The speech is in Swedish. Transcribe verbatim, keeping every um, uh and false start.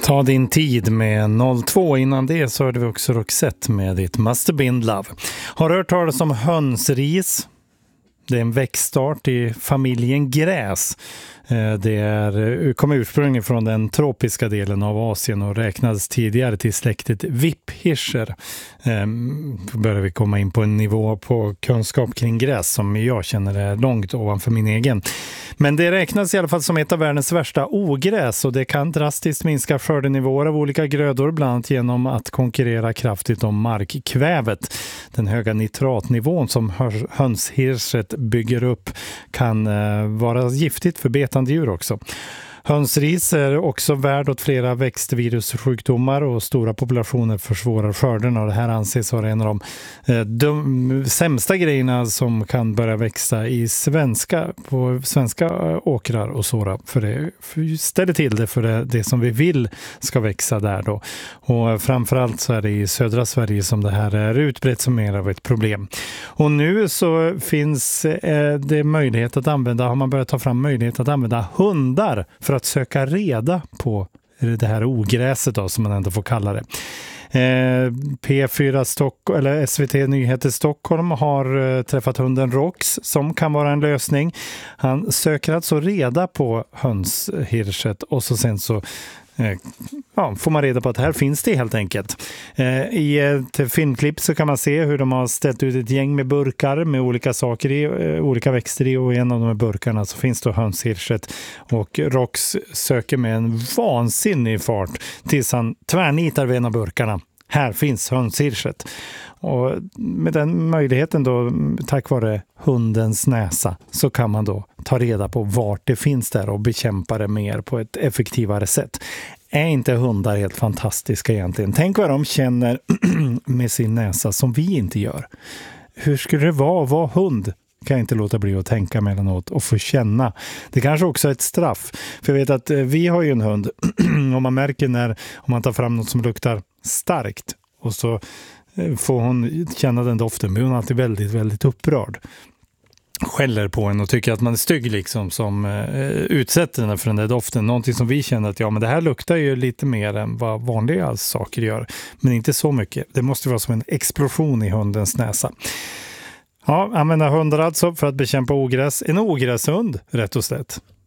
Ta din tid med noll två. Innan det så hörde vi också Roxette med It Must Have Been Love. Har du hört talas om hönsris? Det är en växtart i familjen gräs. Det är, kommer ursprungligen från den tropiska delen av Asien och räknades tidigare till släktet vipphirscher. Ehm, då börjar vi komma in på en nivå på kunskap kring gräs som jag känner är långt ovanför min egen. Men det räknas i alla fall som ett av världens värsta ogräs och det kan drastiskt minska skördenivåer av olika grödor, bland annat genom att konkurrera kraftigt om markkvävet. Den höga nitratnivån som hönshirset bygger upp kan eh, vara giftigt för betande djur också. Hönsris är också värd åt flera växtvirussjukdomar och stora populationer försvårar skörden, och det här anses vara en av de, eh, de sämsta grejerna som kan börja växa i svenska, på svenska åkrar och såra, för det för ställer till det för det, det som vi vill ska växa där då. Och framförallt så är det i södra Sverige som det här är utbrett som mer av ett problem. Och nu så finns eh, det möjlighet att använda, har man börjat ta fram möjlighet att använda hundar för att söka reda på det här ogräset då, som man ändå får kalla det. Eh, P fyra Stock, eller S V T Nyheter Stockholm har eh, träffat hunden Rox som kan vara en lösning. Han söker alltså reda på hönshirset och så sen så ja, får man reda på att här finns det helt enkelt. Eh, I ett filmklipp så kan man se hur de har ställt ut ett gäng med burkar med olika saker i, eh, olika växter i, och i en av de här burkarna så finns då hönshirset, och Rox söker med en vansinnig fart tills han tvärnitar vid en av burkarna. Här finns hönshirset. Och med den möjligheten då, tack vare hundens näsa, så kan man då ta reda på vart det finns där och bekämpa det mer på ett effektivare sätt. Är inte hundar helt fantastiska egentligen? Tänk vad de känner med sin näsa som vi inte gör. Hur skulle det vara att vara hund? Kan jag inte låta bli att tänka mellanåt och få känna. Det kanske också är ett straff. För jag vet att vi har ju en hund och man märker när om man tar fram något som luktar starkt och så får hon känna den doften, men hon är alltid väldigt, väldigt upprörd. Skäller på en och tycker att man är stygg liksom, som eh, utsätter den för den där doften. Någonting som vi känner att ja, men det här luktar ju lite mer än vad vanliga saker gör. Men inte så mycket. Det måste vara som en explosion i hundens näsa. Ja, använda hundar alltså för att bekämpa ogräs. En ogräshund, rätt och slätt.